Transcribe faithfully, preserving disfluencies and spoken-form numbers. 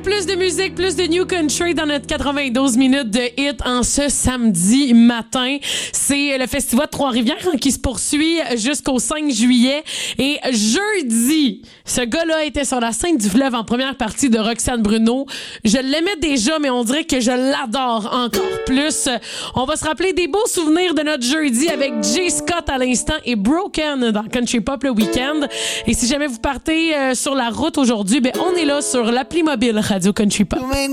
plus de musique, plus de New Country dans notre quatre-vingt-douze minutes de hit en ce samedi matin. C'est le Festival de Trois-Rivières qui se poursuit jusqu'au cinq juillet. Et jeudi, ce gars-là était sur la scène du fleuve en première partie de Roxane Bruno. Je l'aimais déjà, mais on dirait que je l'adore encore plus. On va se rappeler des beaux souvenirs de notre jeudi avec Jay Scott à l'instant et Broken dans Country Pop le week-end. Et si jamais vous partez euh, sur la route aujourd'hui, ben on est là sur l'appli mobile Radio Country Pop.